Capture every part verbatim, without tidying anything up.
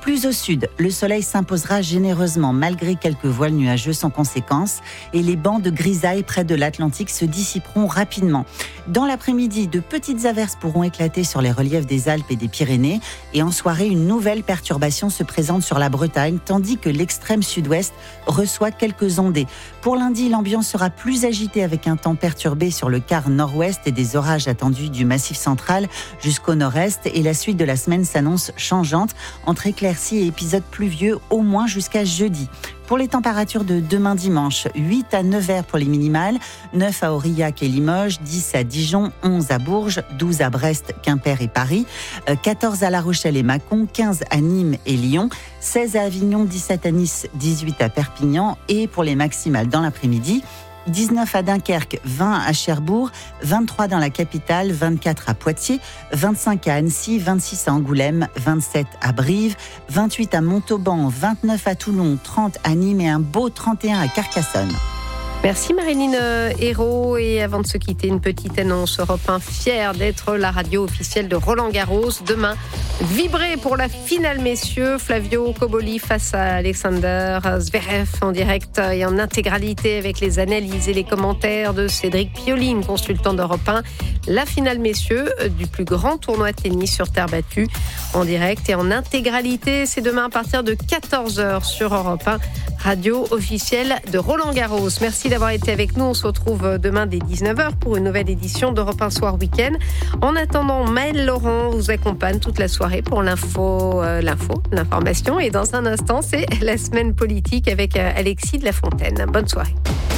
Plus au sud, le soleil s'imposera généreusement malgré quelques voiles nuageux sans conséquence et les bancs de grisaille près de l'Atlantique se dissiperont rapidement. Dans l'après-midi, de petites averses pourront éclater sur les reliefs des Alpes et des Pyrénées et en soirée, une nouvelle perturbation se présente sur la Bretagne tandis que l'extrême sud-ouest reçoit quelques ondées. Pour lundi, l'ambiance sera plus agitée avec un temps perturbé sur le quart nord-ouest et des orages attendus du massif central jusqu'au nord-est et la suite de la semaine s'annonce changeante entre éclaircies et épisodes pluvieux au moins jusqu'à jeudi. Pour les températures de demain dimanche, huit à Nevers pour les minimales, neuf à Aurillac et Limoges, dix à Dijon, onze à Bourges, douze à Brest, Quimper et Paris, quatorze à La Rochelle et Mâcon, quinze à Nîmes et Lyon, seize à Avignon, dix-sept à Nice, dix-huit à Perpignan et pour les maximales dans l'après-midi, dix-neuf à Dunkerque, vingt à Cherbourg, vingt-trois dans la capitale, vingt-quatre à Poitiers, vingt-cinq à Annecy, vingt-six à Angoulême, vingt-sept à Brive, vingt-huit à Montauban, vingt-neuf à Toulon, trente à Nîmes et un beau trente et un à Carcassonne. Merci Marilyn Hérault. Et avant de se quitter, une petite annonce. Europe un, fière d'être la radio officielle de Roland Garros. Demain, vibrez pour la finale messieurs. Flavio Cobolli face à Alexander Zverev en direct et en intégralité avec les analyses et les commentaires de Cédric Pioline, consultant d'Europe un. La finale messieurs du plus grand tournoi de tennis sur terre battue en direct et en intégralité. C'est demain à partir de quatorze heures sur Europe un, radio officielle de Roland Garros. Merci d'avoir été avec nous. On se retrouve demain dès dix-neuf heures pour une nouvelle édition d'Europe un Soir Week-end. En attendant, Maëlle Laurent vous accompagne toute la soirée pour l'info, euh, l'info, l'information. Et dans un instant, c'est la semaine politique avec Alexis de la Fontaine. Bonne soirée.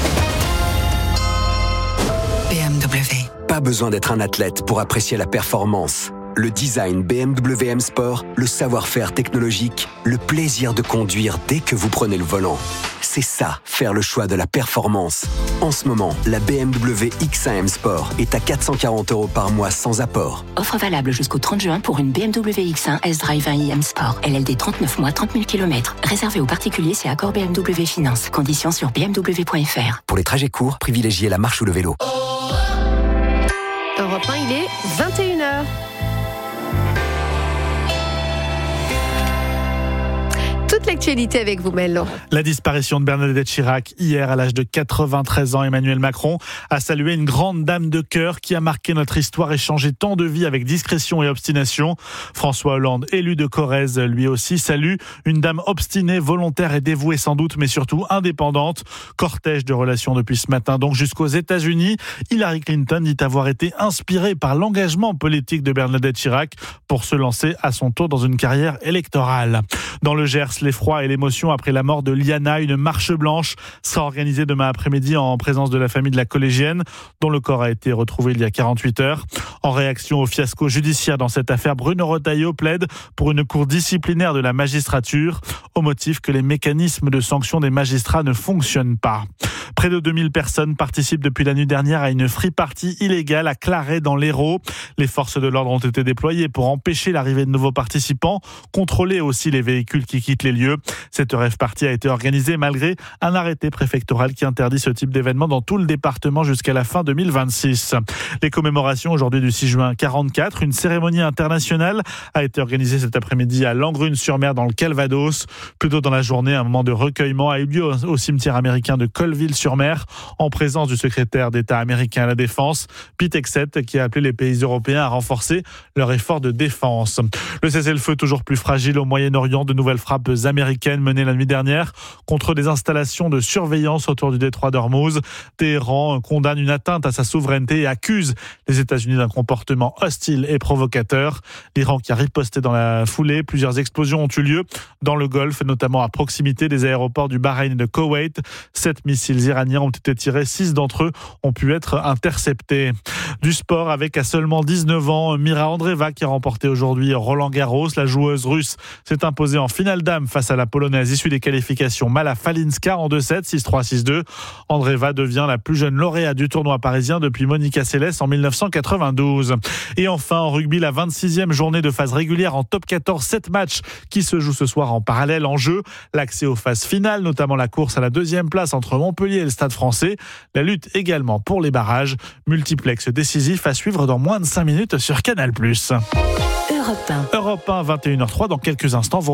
B M W. Pas besoin d'être un athlète pour apprécier la performance. Le design B M W M Sport, le savoir-faire technologique, le plaisir de conduire dès que vous prenez le volant. C'est ça, faire le choix de la performance. En ce moment, la B M W X un M Sport est à quatre cent quarante euros par mois sans apport. Offre valable jusqu'au trente juin pour une B M W X un S-Drive un i M Sport. L L D trente-neuf mois, trente mille kilomètres. Réservé aux particuliers, c'est accord B M W Finance. Conditions sur b m w point f r. Pour les trajets courts, privilégiez la marche ou le vélo. Europe un, il est vingt et une heures. Toute l'actualité avec vous, Maëlle Laurent. La disparition de Bernadette Chirac hier à l'âge de quatre-vingt-treize ans. Emmanuel Macron a salué une grande dame de cœur qui a marqué notre histoire et changé tant de vies avec discrétion et obstination. François Hollande, élu de Corrèze, lui aussi salue une dame obstinée, volontaire et dévouée sans doute, mais surtout indépendante. Cortège de relations depuis ce matin, donc jusqu'aux États-Unis. Hillary Clinton dit avoir été inspirée par l'engagement politique de Bernadette Chirac pour se lancer à son tour dans une carrière électorale. Dans le Gers, l'effroi et l'émotion après la mort de Liana. Une marche blanche sera organisée demain après-midi en présence de la famille de la collégienne, dont le corps a été retrouvé il y a quarante-huit heures. En réaction au fiasco judiciaire dans cette affaire, Bruno Retailleau plaide pour une cour disciplinaire de la magistrature, au motif que les mécanismes de sanction des magistrats ne fonctionnent pas. Près de deux mille personnes participent depuis la nuit dernière à une free party illégale à Claret dans l'Hérault. Les forces de l'ordre ont été déployées pour empêcher l'arrivée de nouveaux participants, contrôler aussi les véhicules qui quittent les lieux. Cette rave party a été organisée malgré un arrêté préfectoral qui interdit ce type d'événement dans tout le département jusqu'à la fin deux mille vingt-six. Les commémorations aujourd'hui du six juin quarante-quatre, une cérémonie internationale a été organisée cet après-midi à Langrune-sur-Mer dans le Calvados. Plus tôt dans la journée, un moment de recueillement a eu lieu au cimetière américain de Colville-sur-Mer en présence du secrétaire d'État américain à la Défense, Pete Hegseth, qui a appelé les pays européens à renforcer leur effort de défense. Le cessez-le-feu toujours plus fragile au Moyen-Orient, de nouvelles frappes américaines menées la nuit dernière contre des installations de surveillance autour du détroit d'Ormuz. Téhéran condamne une atteinte à sa souveraineté et accuse les États-Unis d'un comportement hostile et provocateur. L'Iran qui a riposté dans la foulée. Plusieurs explosions ont eu lieu dans le Golfe, notamment à proximité des aéroports du Bahreïn et de Koweït. Sept missiles iraniens ont été tirés. Six d'entre eux ont pu être interceptés. Du sport avec à seulement dix-neuf ans, Mira Andreeva qui a remporté aujourd'hui Roland Garros. La joueuse russe s'est imposée en finale dame face à la Polonaise issue des qualifications Mala Falinska en deux sept, six trois, six deux. Andreeva devient la plus jeune lauréate du tournoi parisien depuis Monica Seles en dix-neuf cent quatre-vingt-douze. Et enfin en rugby, la vingt-sixième journée de phase régulière en top quatorze, sept matchs qui se jouent ce soir en parallèle en jeu. L'accès aux phases finales, notamment la course à la deuxième place entre Montpellier et le Stade français. La lutte également pour les barrages. Multiplex décisif à suivre dans moins de cinq minutes sur Canal plus. Europe un. Europe un, vingt et une heures zéro trois dans quelques instants. Vous